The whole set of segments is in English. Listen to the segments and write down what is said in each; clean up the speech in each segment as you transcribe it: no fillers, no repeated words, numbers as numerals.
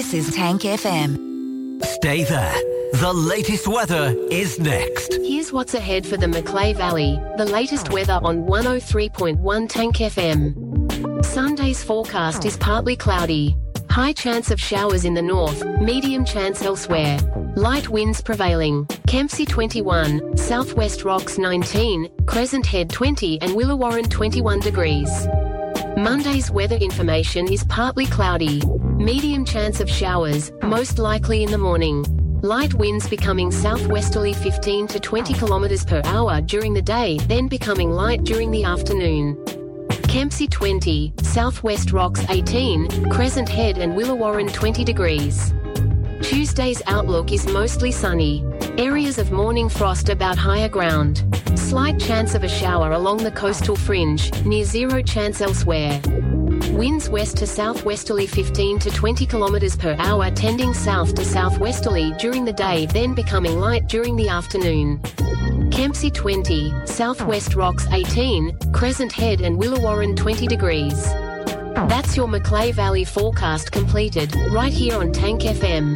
This is Tank FM. Stay there. The latest weather is next. Here's what's ahead for the Macleay Valley. The latest weather on 103.1 Tank FM. Sunday's forecast is partly cloudy. High chance of showers in the north, medium chance elsewhere. Light winds prevailing. Kempsey 21, Southwest Rocks 19, Crescent Head 20 and Willawarren 21 degrees. Monday's weather information is partly cloudy. Medium chance of showers, most likely in the morning. Light winds becoming southwesterly 15 to 20 kilometers per hour during the day, then becoming light during the afternoon. Kempsey 20, Southwest Rocks 18, Crescent Head and Willawarren 20 degrees. Tuesday's outlook is mostly sunny. Areas of morning frost about higher ground. Slight chance of a shower along the coastal fringe, near zero chance elsewhere. Winds west to southwesterly 15 to 20 kilometers per hour tending south to southwesterly during the day, then becoming light during the afternoon. Kempsey 20, Southwest Rocks 18, Crescent Head and Willawarren 20 degrees. That's your Macleay Valley forecast completed, right here on Tank FM.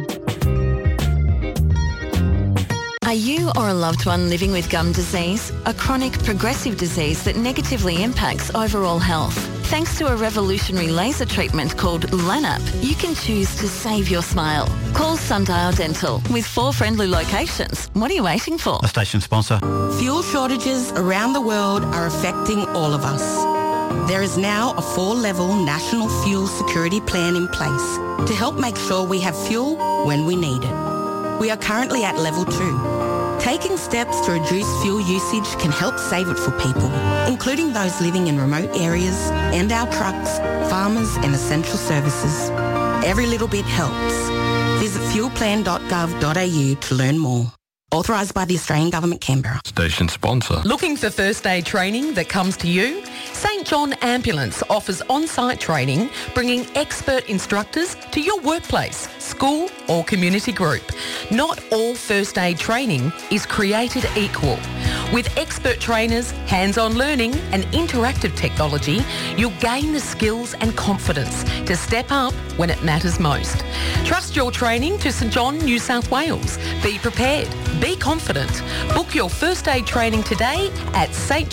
Are you or a loved one living with gum disease, a chronic progressive disease that negatively impacts overall health? Thanks to a revolutionary laser treatment called LANAP, you can choose to save your smile. Call Sundial Dental with 4 friendly locations. What are you waiting for? A station sponsor. Fuel shortages around the world are affecting all of us. There is now a 4-level national fuel security plan in place to help make sure we have fuel when we need it. We are currently at level 2. Taking steps to reduce fuel usage can help save it for people, including those living in remote areas and our trucks, farmers and essential services. Every little bit helps. Visit fuelplan.gov.au to learn more. Authorised by the Australian Government, Canberra. Station sponsor. Looking for first aid training that comes to you? St John Ambulance offers on-site training, bringing expert instructors to your workplace, school or community group. Not all first aid training is created equal. With expert trainers, hands-on learning and interactive technology, you'll gain the skills and confidence to step up when it matters most. Trust your training to St John, New South Wales. Be prepared. Be confident. Book your first aid training today at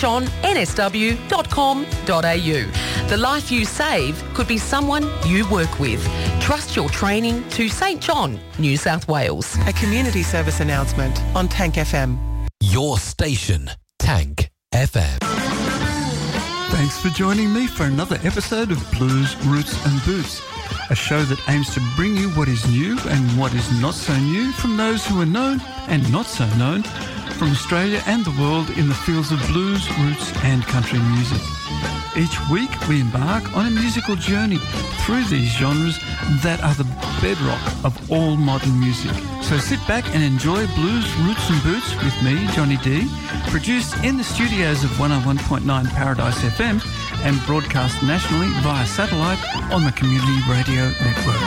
stjohnsw.com.au. The life you save could be someone you work with. Trust your training to St John, New South Wales. A community service announcement on Tank FM. Your station, Tank FM. Thanks for joining me for another episode of Blues, Roots and Boots, a show that aims to bring you what is new and what is not so new from those who are known and not so known from Australia and the world in the fields of blues, roots and country music. Each week we embark on a musical journey through these genres that are the bedrock of all modern music. So sit back and enjoy Blues, Roots and Boots with me, Johnny D, produced in the studios of 101.9 Paradise FM and broadcast nationally via satellite on the Community Radio Network.